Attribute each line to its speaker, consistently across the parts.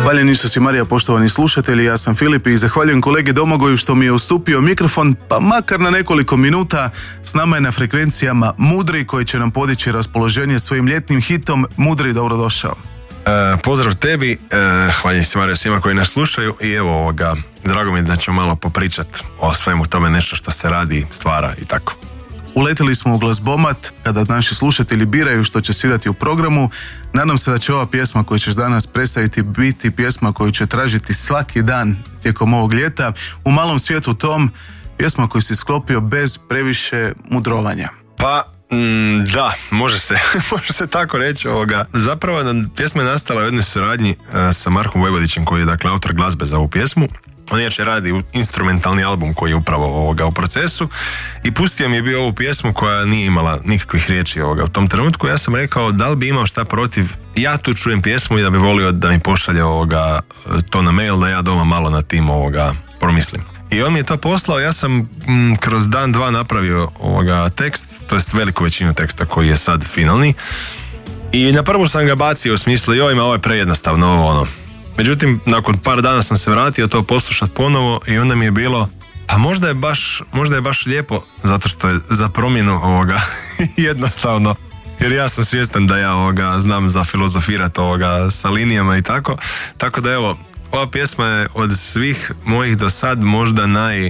Speaker 1: Hvaljen Isus i Marija, poštovani slušatelji, ja sam Filip i zahvaljujem kolegi Domagoju što mi je ustupio mikrofon, pa makar na nekoliko minuta. S nama je na frekvencijama Mudri koji će nam podići raspoloženje svojim ljetnim hitom. Mudri, dobrodošao.
Speaker 2: Pozdrav tebi, hvaljen si Marija svima koji nas slušaju i evo drago mi je da ćemo malo popričati o svemu tome, nešto što se radi, stvara i tako.
Speaker 1: Uletili smo u glazbomat, kada naši slušatelji biraju što će svirati u programu. Nadam se da će ova pjesma koju ćeš danas predstaviti biti pjesma koju će tražiti svaki dan tijekom ovog ljeta. U malom svijetu tom, pjesma koju si sklopio bez previše mudrovanja.
Speaker 2: Pa, da, može se tako reći. Zapravo, pjesma je nastala u jednoj suradnji sa Markom Vojvodićem, koji je dakle autor glazbe za ovu pjesmu. On inače radi instrumentalni album koji je upravo u procesu i pustio mi je bio ovu pjesmu koja nije imala nikakvih riječi u tom trenutku. Ja sam rekao da li bi imao šta protiv, ja tu čujem pjesmu i da bi volio da mi pošalje to na mail, da ja doma malo na tim promislim. I on mi je to poslao, ja sam kroz dan, dva napravio tekst, to jest veliku većinu teksta koji je sad finalni, i na prvu sam ga bacio u smislu, ovo je prejednostavno, Međutim, nakon par dana sam se vratio to poslušati ponovo i onda mi je bilo, pa možda je baš lijepo, zato što je za promjenu jednostavno, jer ja sam svjestan da ja znam za filozofirati sa linijama i tako. Tako da evo, ova pjesma je od svih mojih do sad možda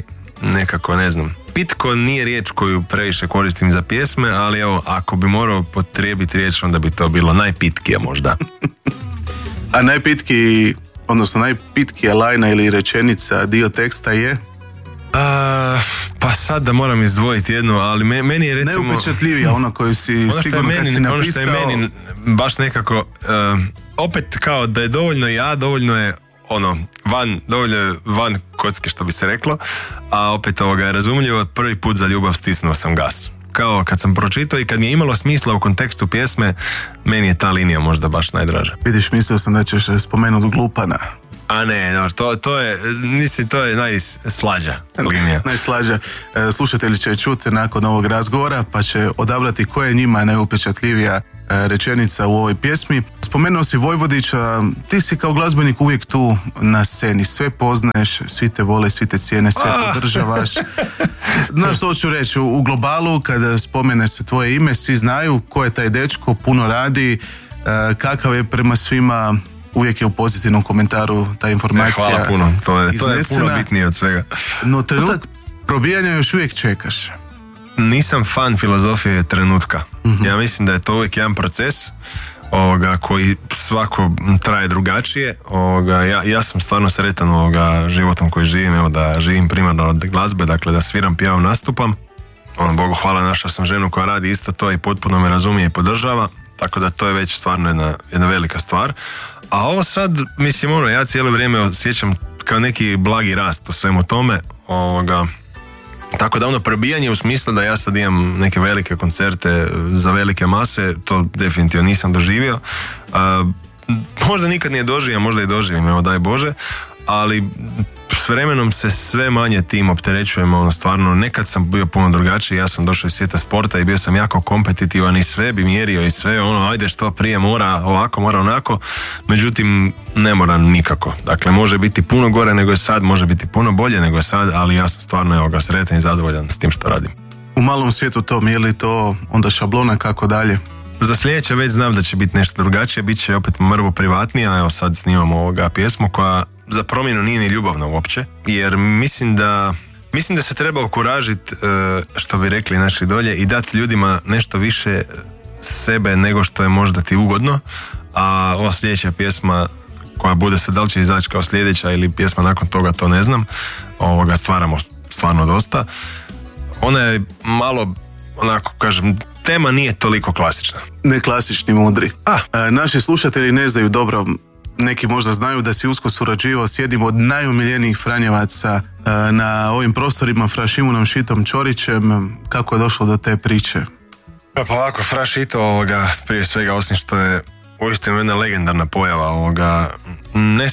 Speaker 2: pitko nije riječ koju previše koristim za pjesme, ali evo, ako bi morao potrijebiti riječ, onda bi to bilo najpitkije možda.
Speaker 1: A najpitkija lajna ili rečenica, dio teksta je?
Speaker 2: Pa sad da moram izdvojiti jednu, ali meni je recimo...
Speaker 1: Neupečatljivija, ono koju si sigurno kad si napisao... Ono što je meni baš nekako, opet kao da je dovoljno dovoljno je van kocke, što bi se reklo, a opet je razumljivo, prvi put za ljubav stisnuo sam gas. Kao kad sam pročitao i kad mi je imalo smisla u kontekstu pjesme, meni je ta linija možda baš najdraža. Vidiš, mislio sam da ćeš spomenuti Glupana.
Speaker 2: A ne, to je najslađa linija.
Speaker 1: Najslađa. Slušatelji će čuti nakon ovog razgovora, pa će odabrati koja je njima najupečatljivija rečenica u ovoj pjesmi. Spomenuo si Vojvodića, ti si kao glazbenik uvijek tu na sceni, sve poznaješ, svi te vole, svi te cijene, sve podržavaš. Znaš što ću reći, u globalu kada spomene se tvoje ime, svi znaju ko je taj dečko, puno radi, kakav je prema svima, uvijek je u pozitivnom komentaru ta informacija.
Speaker 2: Hvala puno, to je puno bitnije od svega.
Speaker 1: No trenutak probijanja još uvijek čekaš.
Speaker 2: Nisam fan filozofije trenutka. Mm-hmm. Ja mislim da je to uvijek jedan proces koji svako traje drugačije. Ja sam stvarno sretan životom koji živim, da živim primarno od glazbe, dakle da sviram, pjevam, nastupam. Bogu hvala, našao sam ženu koja radi isto to i potpuno me razumije i podržava, tako da to je već stvarno jedna velika stvar. A ovo sad, mislim, ja cijelo vrijeme osjećam kao neki blagi rast u svemu tome, tako da probijanje u smislu da ja sad imam neke velike koncerte za velike mase, to definitivno nisam doživio. Možda nikad nije doživio, možda i doživim, daj Bože, ali s vremenom se sve manje tim opterećujem, stvarno, nekad sam bio puno drugačiji, ja sam došao iz svijeta sporta i bio sam jako kompetitivan i sve bi mjerio i sve, ajde što prije, mora ovako, mora onako, međutim ne mora nikako, dakle može biti puno gore nego je sad, može biti puno bolje nego je sad, ali ja sam stvarno sretan i zadovoljan s tim što radim.
Speaker 1: U malom svijetu tom, je li to onda šablona, kako dalje?
Speaker 2: Za sljedeće već znam da će biti nešto drugačije, bit će opet mrvo privatnija, evo sad snimamo pjesmu koja za promjenu nije ni ljubavna uopće, jer mislim da se treba okuražiti, što bi rekli naši dolje, i dati ljudima nešto više sebe nego što je možda ti ugodno, a ova sljedeća pjesma koja bude se, da li će izaći kao sljedeća ili pjesma nakon toga, to ne znam, stvaramo stvarno dosta. Ona je malo, onako kažem, tema nije toliko klasična.
Speaker 1: Ne klasični, Mudri. Naši slušatelji ne znaju dobro, neki možda znaju da si usko surađivao s jednim od najomiljenijih Franjevaca na ovim prostorima, Fra Šimunom Šitom Ćorićem. Kako je došlo do te priče?
Speaker 2: Pa ovako, Fra Šito, prije svega, osim što je uistinu jedna legendarna pojava, ne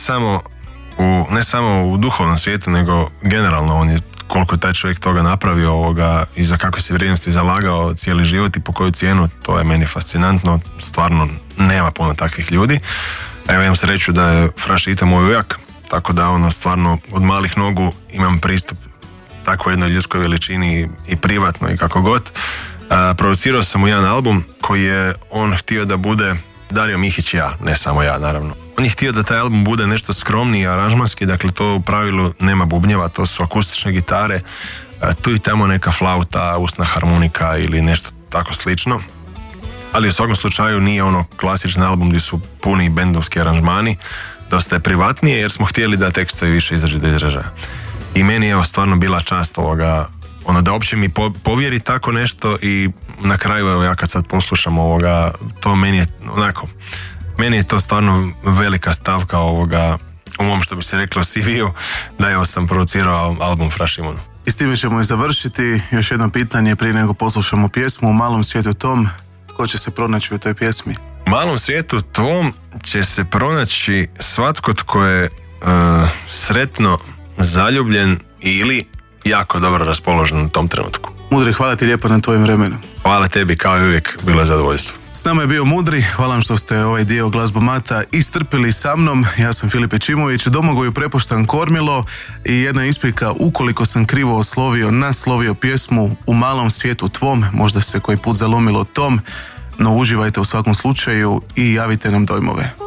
Speaker 2: samo u duhovnom svijetu, nego generalno on je, koliko je taj čovjek toga napravio i za kakve se vrijednosti zalagao cijeli život i po koju cijenu, to je meni fascinantno, stvarno nema puno takvih ljudi. Evo, imam sreću da je Frašita moj ujak, tako da stvarno od malih nogu imam pristup takvoj jednoj ljudskoj veličini i privatno i kako god. Producirao sam mu jedan album koji je on htio da bude Dario Mihić i ja, ne samo ja naravno. On je htio da taj album bude nešto skromniji, aranžmanski, dakle to u pravilu nema bubnjeva, to su akustične gitare, tu i tamo neka flauta, usna harmonika ili nešto tako slično. Ali u svakom slučaju nije ono klasični album gdje su puni bendovski aranžmani, dosta je privatnije jer smo htjeli da tekstovi više izađu do izražaja. I meni je stvarno bila čast da uopće mi povjeri tako nešto i na kraju, ja kad sad poslušam to meni je to stvarno velika stavka u mom, što bi se reklo, CV-u, da sam producirao album Frašimunu.
Speaker 1: I s time ćemo i završiti. Još jedno pitanje prije nego poslušamo pjesmu. U malom svijetu tom, ko će se pronaći u toj pjesmi?
Speaker 2: U malom svijetu tvom će se pronaći svatko tko je sretno zaljubljen ili jako dobro raspoložen u tom trenutku.
Speaker 1: Mudri, hvala ti lijepo na tvojim vremenu.
Speaker 2: Hvala tebi, kao i uvijek, bilo je zadovoljstvo.
Speaker 1: S nama je bio Mudri, hvala vam što ste ovaj dio Glazbomata istrpili sa mnom. Ja sam Filip Ečimović, Domagoju prepuštam kormilo i jedna isprika, ukoliko sam krivo naslovio pjesmu U malom svijetu tvom, možda se koji put zalomilo tom, no uživajte u svakom slučaju i javite nam dojmove.